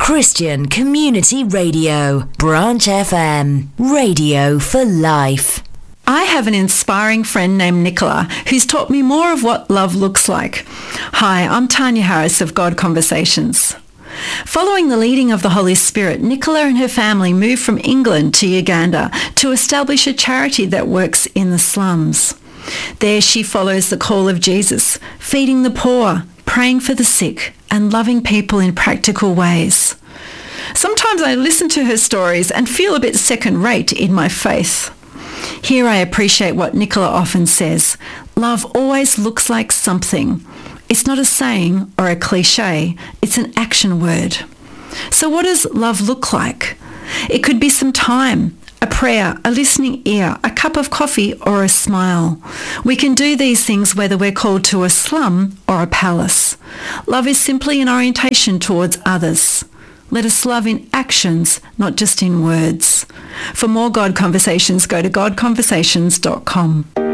Christian Community Radio, Branch FM, radio for life. I have an inspiring friend named Nicola who's taught me more of what love looks like. Hi, I'm Tanya Harris of God Conversations. Following the leading of the Holy Spirit, Nicola and her family moved from England to Uganda to establish a charity that works in the slums. There she follows the call of Jesus, feeding the poor, praying for the sick, and loving people in practical ways. Sometimes I listen to her stories and feel a bit second-rate in my faith. Here I appreciate what Nicola often says. Love always looks like something. It's not a saying or a cliche, it's an action word. So what does love look like? It could be some time, a prayer, a listening ear, a cup of coffee, or a smile. We can do these things whether we're called to a slum or a palace. Love is simply an orientation towards others. Let us love in actions, not just in words. For more God Conversations, go to godconversations.com.